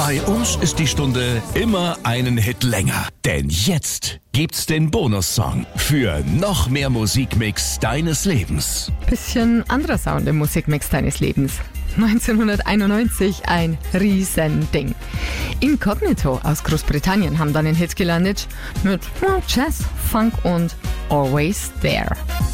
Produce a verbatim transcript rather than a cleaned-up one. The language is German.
Bei uns ist die Stunde immer einen Hit länger. Denn jetzt gibt's den Bonussong für noch mehr Musikmix deines Lebens. Bisschen anderer Sound im Musikmix deines Lebens. neunzehnhunderteinundneunzig ein Riesending. Incognito aus Großbritannien haben dann den Hit gelandet mit Jazz, Funk und Always There.